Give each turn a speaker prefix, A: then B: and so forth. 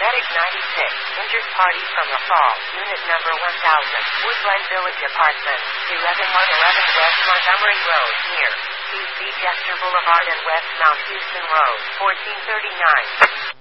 A: Medic 96, injured party from the fall, unit number 1000, Woodland Village Apartments, 11111 West Montgomery Road, near East Chester Boulevard and West Mount Houston Road, 1439.